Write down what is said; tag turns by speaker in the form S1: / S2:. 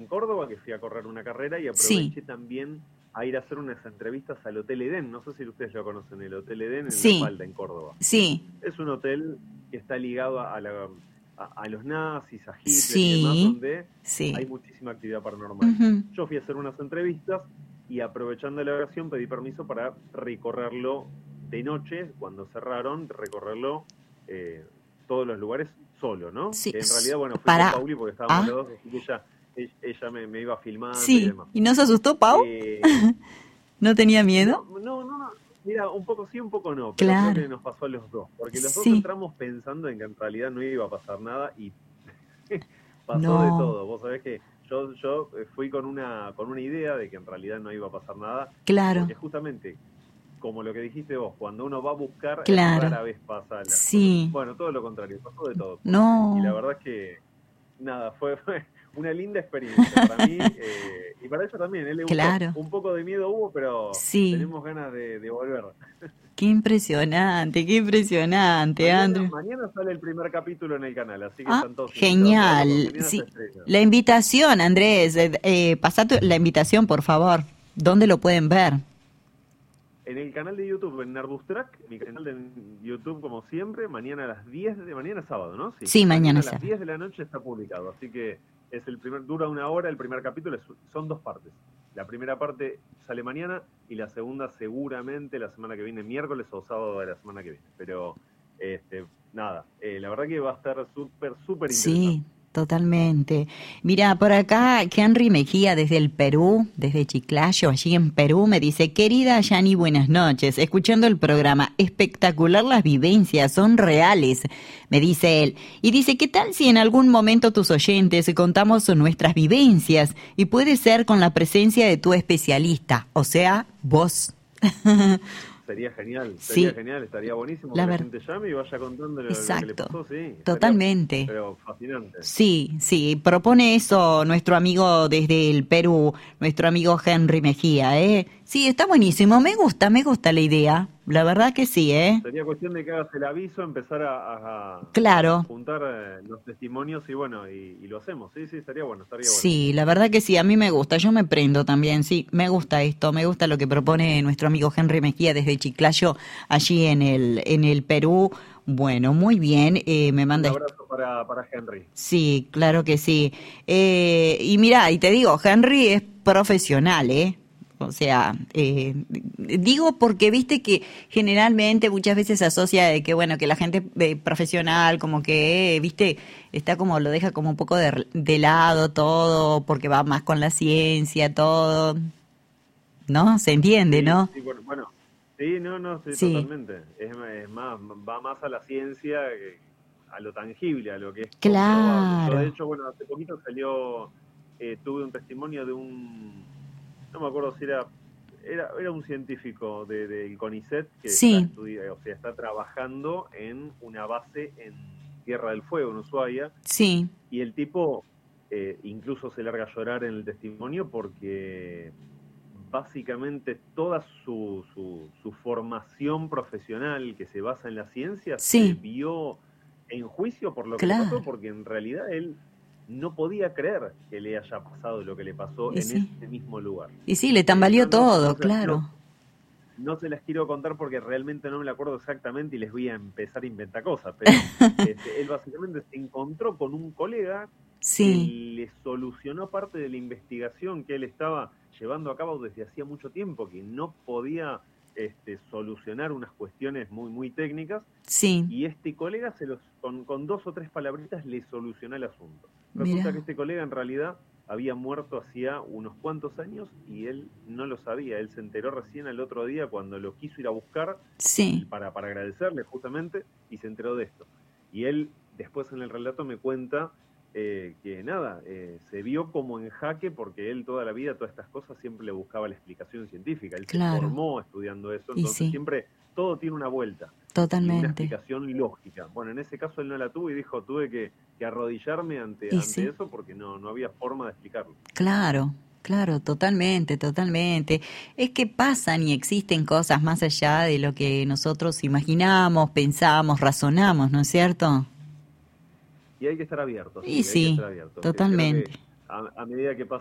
S1: Córdoba, que fui a correr una carrera y
S2: Sí,
S1: aproveché también a ir a hacer unas entrevistas al Hotel Edén. No sé si ustedes lo conocen, el Hotel Edén en La
S2: sí,
S1: Falda, en Córdoba.
S2: sí,
S1: Es un hotel que está ligado a los nazis, a Hitler y demás,
S2: sí,
S1: donde hay
S2: sí.
S1: muchísima actividad paranormal.
S2: Ujú.
S1: Yo fui a hacer unas entrevistas y aprovechando la ocasión pedí permiso para recorrerlo de noche, cuando cerraron, recorrerlo eh, todos los lugares solo, ¿no?
S2: Sí,
S1: Que en realidad, bueno, fui con
S2: pará.
S1: Pauli porque estábamos
S2: Ah,
S1: los dos, así que ella me iba filmando y
S2: sí.
S1: demás.
S2: ¿Y no se asustó, Pau?
S1: Eh,
S2: ¿No tenía miedo?
S1: no, mira, un poco sí, un poco no, pero creo
S2: Claro.
S1: que nos pasó a los dos, porque los dos
S2: Sí.
S1: entramos pensando en que en realidad no iba a pasar nada y pasó de
S2: No,
S1: todo. Vos sabés que yo fui con una idea de que en realidad no iba a pasar nada,
S2: claro,
S1: porque justamente, como lo que dijiste vos, cuando uno va a buscar,
S2: claro.
S1: rara vez pasa las cosas.
S2: Sí.
S1: Bueno, todo lo contrario, pasó de todo. Y la
S2: No.
S1: verdad es que, nada, fue una linda experiencia para mí y para ella también. Él le gustó.
S2: Claro.
S1: Un poco de miedo hubo, pero
S2: Sí.
S1: tenemos ganas de volver.
S2: Qué impresionante,
S1: Mañana,
S2: Andrew.
S1: mañana sale el primer capítulo en el canal, así que
S2: Ah,
S1: están todos invitados a verlo porque
S2: genial.
S1: mañana se
S2: Sí.
S1: estrena.
S2: La invitación, Andrés. Pasá la invitación, por favor. ¿Dónde lo pueden ver?
S1: En el canal de YouTube, en Nerdustrack, mi canal de YouTube como siempre, mañana a las 10 de mañana sábado, ¿no? Sí,
S2: Sí, mañana
S1: mañana a las
S2: sábado.
S1: 10 de la noche está publicado, así que dura una hora el primer capítulo, son dos partes. La primera parte sale mañana y la segunda seguramente la semana que viene, miércoles o sábado de la semana que viene. Pero, nada, la verdad que va a estar súper
S2: Sí,
S1: interesante.
S2: totalmente. Mira, por acá Henry Mejía desde el Perú, desde Chiclayo, allí en Perú, me dice, querida Yani, buenas noches, escuchando el programa, espectacular las vivencias, son reales, me dice él. Y dice, ¿qué tal si en algún momento tus oyentes contamos nuestras vivencias? Y puede ser con la presencia de tu especialista, o sea, vos.
S1: Sería
S2: Sí,
S1: genial, estaría buenísimo que
S2: la
S1: la
S2: verdad,
S1: gente llame y vaya contando lo que le
S2: exacto,
S1: pasó, sí, estaría,
S2: totalmente.
S1: pero fascinante.
S2: Sí, sí, propone eso nuestro amigo desde el Perú, nuestro amigo Henry Mejía, ¿eh? Sí, está buenísimo, me gusta la idea, la verdad que sí, ¿eh?
S1: Sería cuestión de que hagas el aviso, empezar a
S2: Claro,
S1: juntar los testimonios y bueno, y lo hacemos. Sí, estaría bueno, estaría bueno.
S2: sí, la verdad que sí, a mí me gusta, yo me prendo también, sí, me gusta esto, me gusta lo que propone nuestro amigo Henry Mejía desde Chiclayo, allí en el Perú. Bueno, muy bien, me
S1: Un
S2: manda esto.
S1: abrazo para Henry.
S2: Sí, claro que sí. Y mira, y te digo, Henry es profesional, ¿eh? O sea, digo porque viste que generalmente muchas veces se asocia de que, bueno, que la gente profesional como que, viste, está como, lo deja como un poco de lado todo, porque va más con la ciencia, todo, ¿no? Se entiende,
S1: Sí,
S2: ¿no?
S1: sí, bueno. Sí, no, sí,
S2: Sí,
S1: totalmente. Es más, va más a la ciencia, a lo tangible, a lo que es comprobable. Yo, de
S2: claro.
S1: hecho, bueno, hace poquito tuve un testimonio de no me acuerdo si era un científico del CONICET que está
S2: Sí,
S1: estudiando, o sea, está trabajando en una base en Tierra del Fuego, en Ushuaia,
S2: sí,
S1: y el tipo incluso se larga a llorar en el testimonio porque básicamente toda su formación profesional que se basa en la ciencia se
S2: sí,
S1: vio en juicio por lo que le pasó,
S2: claro.
S1: porque en realidad él no podía creer que le haya pasado lo que le pasó
S2: Y
S1: en
S2: sí.
S1: ese mismo lugar.
S2: Y sí, le
S1: No,
S2: tambaleó
S1: no
S2: todo,
S1: se las quiero,
S2: claro.
S1: no se las quiero contar porque realmente no me la acuerdo exactamente y les voy a empezar a inventar cosas, pero él básicamente se encontró con un colega que
S2: Sí,
S1: le solucionó parte de la investigación que él estaba llevando a cabo desde hacía mucho tiempo, que no podía solucionar unas cuestiones muy técnicas,
S2: sí,
S1: y este colega con dos o tres palabritas le solucionó el asunto. Resulta que
S2: mira,
S1: este colega en realidad había muerto hacía unos cuantos años y él no lo sabía. Él se enteró recién al otro día cuando lo quiso ir a buscar
S2: sí,
S1: para agradecerle justamente, y se enteró de esto. Y él después en el relato me cuenta que nada, se vio como en jaque porque él toda la vida, todas estas cosas, siempre le buscaba la explicación científica. Él se
S2: claro.
S1: formó estudiando eso,
S2: Y
S1: entonces
S2: sí,
S1: siempre todo tiene una vuelta y una
S2: totalmente.
S1: explicación lógica. Bueno, en ese caso él no la tuvo y dijo, tuve que arrodillarme
S2: Y
S1: ante
S2: sí,
S1: eso porque no había forma de explicarlo.
S2: claro, claro, totalmente, totalmente. Es que pasan y existen cosas más allá de lo que nosotros imaginamos, pensamos, razonamos, ¿no es cierto?
S1: Y hay que estar abierto,
S2: Y
S1: sí, hay que
S2: sí,
S1: estar abierto. Creo
S2: totalmente.
S1: que a medida que